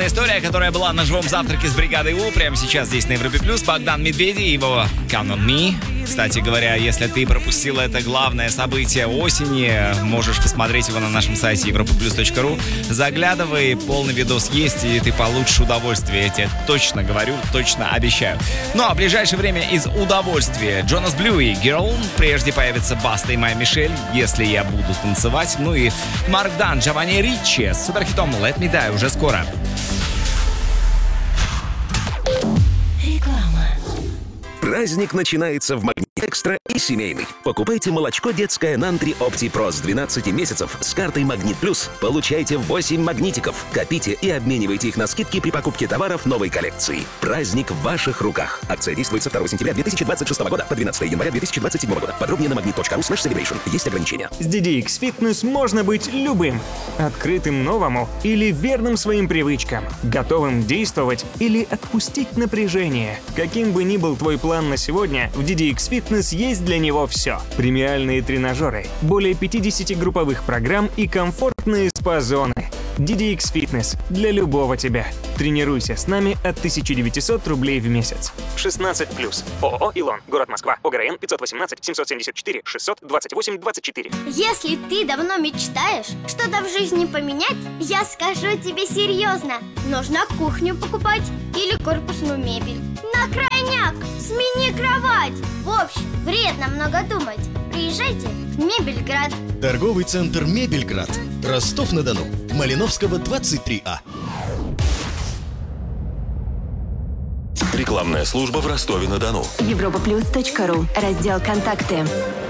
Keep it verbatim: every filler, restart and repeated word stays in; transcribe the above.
история, которая была на живом завтраке с бригадой У. Прямо сейчас здесь на Европе Плюс. Богдан Медведи и его Count on Me. Кстати говоря, если ты пропустил это главное событие осени, можешь посмотреть его на нашем сайте европа плюс точка ру. Заглядывай, полный видос есть, и ты получишь удовольствие. Я тебе точно говорю, точно обещаю. Ну а в ближайшее время из удовольствия Джонас Блю и Girl. Прежде появится Баста и Майя Мишель, если я буду танцевать. Ну и Марк Дан, Джованни Риччи с суперхитом Let Me Die уже скоро. Праздник начинается в Магните Экстра и семейный. Покупайте молочко детское Нантри Опти Про с двенадцати месяцев с картой Магнит Плюс. Получайте восемь магнитиков. Копите и обменивайте их на скидки при покупке товаров новой коллекции. Праздник в ваших руках. Акция действует со второго сентября две тысячи двадцать шестого года по двенадцатого января две тысячи двадцать седьмого года. Подробнее на магнит точка ру слэш селебрейшн. Есть ограничения. С ди ди икс Fitness можно быть любым. Открытым новому или верным своим привычкам. Готовым действовать или отпустить напряжение. Каким бы ни был твой план на сегодня, в ди ди икс Fitness есть для него все. Премиальные тренажеры, более пятьдесят групповых программ и комфортные спа-зоны. ди ди икс Fitness для любого тебя. Тренируйся с нами от тысяча девятьсот рублей в месяц. шестнадцать плюс. ООО «Илон». Город Москва. ОГРН пятьсот восемнадцать семьсот семьдесят четыре шестьсот двадцать восемь двадцать четыре. Если ты давно мечтаешь что-то в жизни поменять, я скажу тебе серьезно. Нужно кухню покупать или корпусную мебель. На крайняк смени кровать. В общем, вредно много думать. Приезжайте в Мебельград. Торговый центр Мебельград. Ростов-на-Дону. Малиновского, двадцать три А. Рекламная служба в Ростове-на-Дону. европа плюс точка ру. Раздел «Контакты».